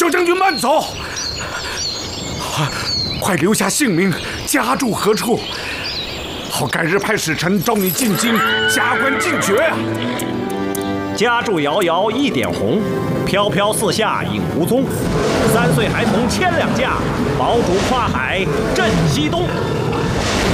小将军慢走，快留下姓名，家住何处，好改日派使臣召你进京，加官进爵啊！ 家住遥遥一点红，飘飘四下影无踪。3岁孩童牵两架，堡主跨海震西东。